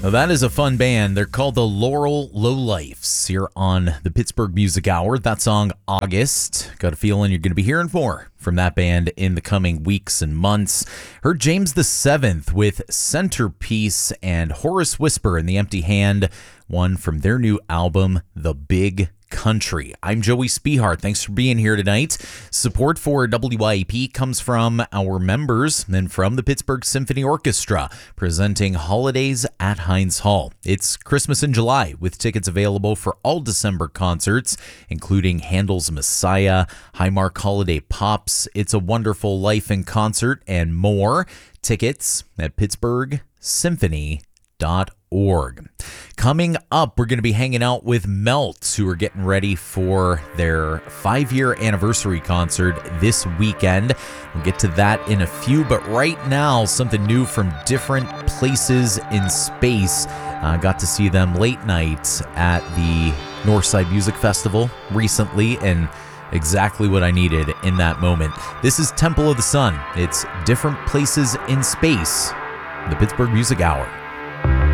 Well, that is a fun band. They're called the Laurel Lowlifes here on the Pittsburgh Music Hour. That song, August. Got a feeling you're going to be hearing more from that band in the coming weeks and months. Heard James VII with Centerpiece and Horace Whisper in the Empty Hand, one from their new album, The Big Country. I'm Joey Spehart. Thanks for being here tonight. Support for WYAP comes from our members and from the Pittsburgh Symphony Orchestra, presenting Holidays at Heinz Hall. It's Christmas in July, with tickets available for all December concerts, including Handel's Messiah, Highmark Holiday Pops, It's a Wonderful Life in Concert, and more. Tickets at pittsburghsymphony.org. Coming up, we're going to be hanging out with Melt, who are getting ready for their 5-year anniversary concert this weekend. We'll get to that in a few, but right now, something new from Different Places in Space. Got to see them late night at the Northside Music Festival recently, and exactly what I needed in that moment. This is Temple of the Sun. It's Different Places in Space, the Pittsburgh Music Hour.